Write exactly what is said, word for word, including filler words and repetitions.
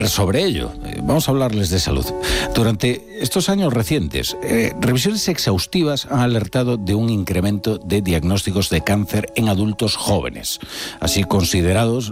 Sobre ello, vamos a hablarles de salud. Durante estos años recientes, eh, revisiones exhaustivas han alertado de un incremento de diagnósticos de cáncer en adultos jóvenes, así considerados